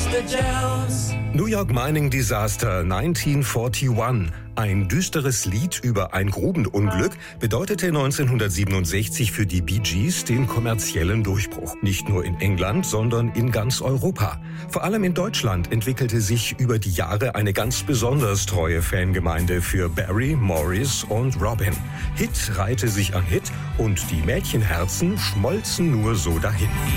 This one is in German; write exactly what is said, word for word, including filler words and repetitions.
Mister Jones. New York Mining Disaster neunzehnhunderteinundvierzig. Ein düsteres Lied über ein Grubenunglück bedeutete neunzehnhundertsiebenundsechzig für die Bee Gees den kommerziellen Durchbruch. Nicht nur in England, sondern in ganz Europa. Vor allem in Deutschland entwickelte sich über die Jahre eine ganz besonders treue Fangemeinde für Barry, Morris und Robin. Hit reihte sich an Hit und die Mädchenherzen schmolzen nur so dahin.